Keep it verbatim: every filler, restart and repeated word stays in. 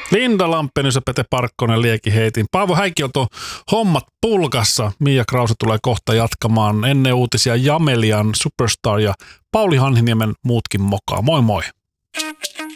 Linda Lampenius ja Pete Parkkonen Lieki heitin. Paavo Häikiöltä on hommat pulkassa. Mia Krause tulee kohta jatkamaan ennen uutisia Jamelian Superstar ja Pauli Hanhiniemen muutkin mokaa. Moi moi!